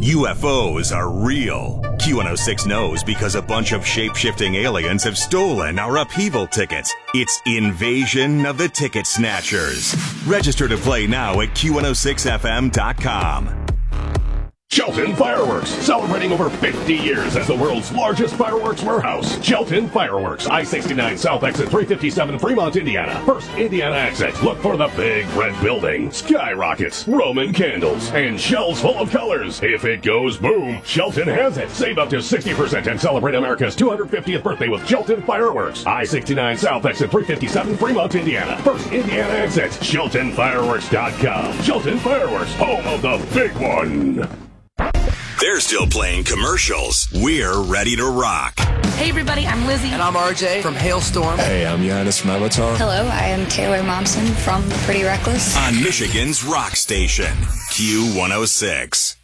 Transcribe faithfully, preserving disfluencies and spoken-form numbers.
U F Os are real. Q one oh six knows because a bunch of shape-shifting aliens have stolen our upheaval tickets. It's Invasion of the Ticket Snatchers. Register to play now at Q one oh six F M dot com. Shelton Fireworks, celebrating over fifty years as the world's largest fireworks warehouse. Shelton Fireworks, I sixty-nine South Exit three fifty-seven, Fremont, Indiana. First Indiana exit. Look for the big red building, skyrockets, Roman candles, and shells full of colors. If it goes boom, Shelton has it. Save up to sixty percent and celebrate America's two hundred fiftieth birthday with Shelton Fireworks. I sixty-nine South Exit three fifty-seven, Fremont, Indiana. First Indiana exit. Shelton Fireworks dot com. Shelton Fireworks, home of the big one. They're still playing commercials. We're ready to rock. Hey everybody, I'm Lizzie. And I'm R J from Hailstorm. Hey, I'm Giannis from Avatar. Hello, I am Taylor Momsen from The Pretty Reckless. On Michigan's rock station, Q one oh six.